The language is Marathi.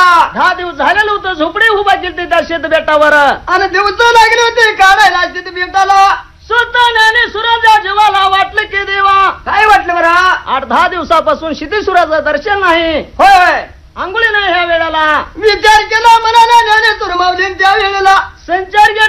10 दिवस झालेलं होतं झोपडी उभा केली त्या शेत बेटावर आणि दिवस लागले होते काढायला शेत बेटाला स्वतःने सुराजा जीवाला वाटलं की देवा काय वाटलं बरा 8-10 दिवसापासून क्षितिसुराचं दर्शन नाही होय आंघोळी नाही ह्या वेळेला विचार केला मनाला ज्ञानेश्वर माऊली त्या वेळेला संचार